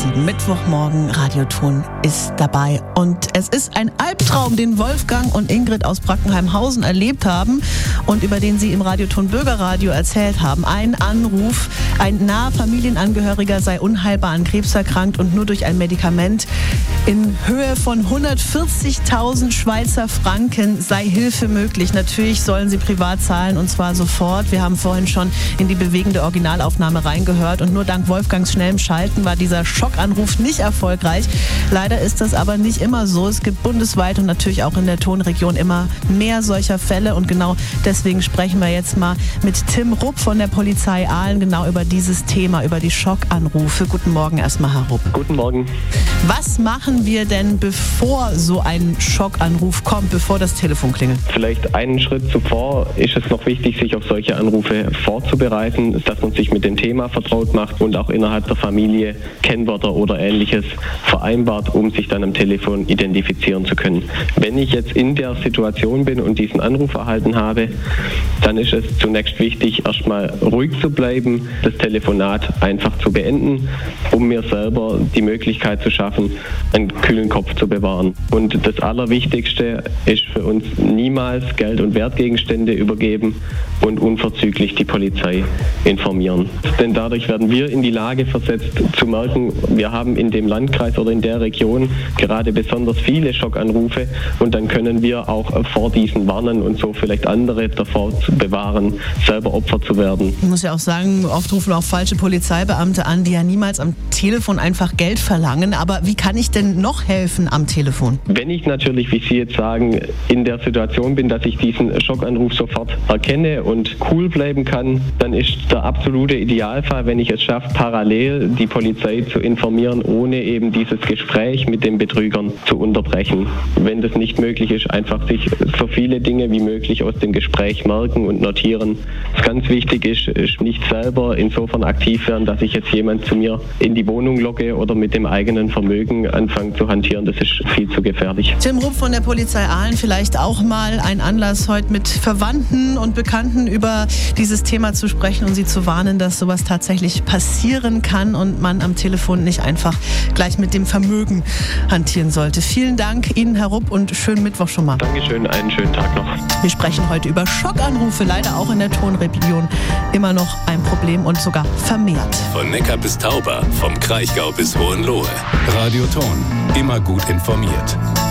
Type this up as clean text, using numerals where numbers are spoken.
7. Mittwochmorgen, Radioton ist dabei. Und es ist ein Albtraum, den Wolfgang und Ingrid aus Brackenheimhausen erlebt haben und über den sie im Radioton Bürgerradio erzählt haben. Ein Anruf, ein naher Familienangehöriger sei unheilbar an Krebs erkrankt und nur durch ein Medikament in Höhe von 140.000 Schweizer Franken sei Hilfe möglich. Natürlich sollen sie privat zahlen und zwar sofort. Wir haben vorhin schon in die bewegende Originalaufnahme reingehört und nur dank Wolfgangs schnellem Schalten war dieser Schockanruf nicht erfolgreich. Leider ist das aber nicht immer so. Es gibt bundesweit und natürlich auch in der Tonregion immer mehr solcher Fälle und genau deswegen sprechen wir jetzt mal mit Tim Rupp von der Polizei Aalen genau über dieses Thema, über die Schockanrufe. Guten Morgen erstmal, Herr Rupp. Guten Morgen. Was machen wir denn, bevor so ein Schockanruf kommt, bevor das Telefon klingelt? Vielleicht einen Schritt zuvor ist es noch wichtig, sich auf solche Anrufe vorzubereiten, dass man sich mit dem Thema vertraut macht und auch innerhalb der Familie Kennwörter oder Ähnliches vereinbart, um sich dann am Telefon identifizieren zu können. Wenn ich jetzt in der Situation bin und diesen Anruf erhalten habe, dann ist es zunächst wichtig, erstmal ruhig zu bleiben, das Telefonat einfach zu beenden, um mir selber die Möglichkeit zu schaffen, einen kühlen Kopf zu bewahren. Und das Allerwichtigste ist für uns niemals Geld- und Wertgegenstände übergeben und unverzüglich die Polizei informieren. Denn dadurch werden wir in die Lage versetzt zu merken, wir haben in dem Landkreis oder in der Region gerade besonders viele Schockanrufe und dann können wir auch vor diesen warnen und so vielleicht andere davor zu bewahren, selber Opfer zu werden. Ich muss ja auch sagen, oft rufen auch falsche Polizeibeamte an, die ja niemals am Telefon einfach Geld verlangen. Aber wie kann ich denn noch helfen am Telefon? Wenn ich natürlich, wie Sie jetzt sagen, in der Situation bin, dass ich diesen Schockanruf sofort erkenne und cool bleiben kann, dann ist der absolute Idealfall, wenn ich es schaffe, parallel die Polizei zu informieren, ohne eben dieses Gespräch mit den Betrügern zu unterbrechen. Wenn das nicht möglich ist, einfach sich so viele Dinge wie möglich aus dem Gespräch merken und notieren. Was ganz wichtig ist nicht selber insofern aktiv werden, dass ich jetzt jemand zu mir in die Wohnung locke oder mit dem eigenen Vermögen anfange zu hantieren. Das ist viel zu gefährlich. Tim Rupp von der Polizei Aalen, vielleicht auch mal ein Anlass, heute mit Verwandten und Bekannten über dieses Thema zu sprechen und sie zu warnen, dass sowas tatsächlich passieren kann und man am Telefon nicht einfach gleich mit dem Vermögen hantieren sollte. Vielen Dank Ihnen, Herr Rupp, und schönen Mittwoch schon mal. Dankeschön, einen schönen Tag noch. Wir sprechen heute über Schockanrufe, leider auch in der Tonregion immer noch ein Problem und sogar vermehrt. Von Neckar bis Tauber, vom Kraichgau bis Hohenlohe. Radioton, immer gut informiert.